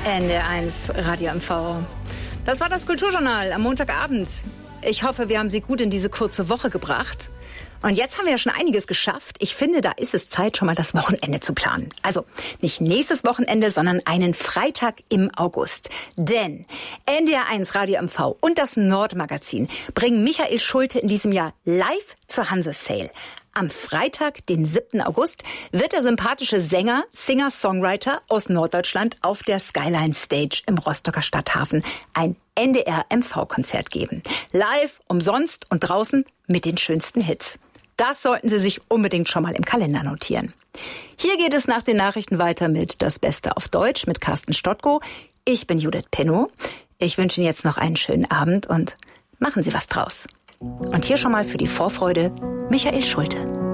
NDR1 Radio MV. Das war das Kulturjournal am Montagabend. Ich hoffe, wir haben Sie gut in diese kurze Woche gebracht. Und jetzt haben wir ja schon einiges geschafft. Ich finde, da ist es Zeit, schon mal das Wochenende zu planen. Also nicht nächstes Wochenende, sondern einen Freitag im August. Denn NDR1 Radio MV und das Nordmagazin bringen Michael Schulte in diesem Jahr live zur Hanse-Sale. Am Freitag, den 7. August, wird der sympathische Sänger, Singer-Songwriter aus Norddeutschland auf der Skyline Stage im Rostocker Stadthafen ein NDR-MV-Konzert geben. Live, umsonst und draußen mit den schönsten Hits. Das sollten Sie sich unbedingt schon mal im Kalender notieren. Hier geht es nach den Nachrichten weiter mit Das Beste auf Deutsch mit Carsten Stottko. Ich bin Judith Pinnow. Ich wünsche Ihnen jetzt noch einen schönen Abend und machen Sie was draus. Und hier schon mal für die Vorfreude Michael Schulte.